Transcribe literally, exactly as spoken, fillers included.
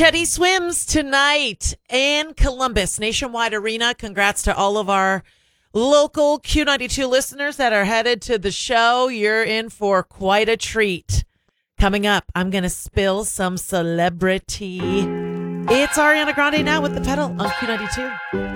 Teddy swims tonight in Columbus Nationwide Arena. Congrats to all of our local Q ninety-two listeners that are headed to the show. You're in for quite a treat. Coming up, I'm going to spill some celebrity. It's Ariana Grande now with The Pedal on Q ninety-two.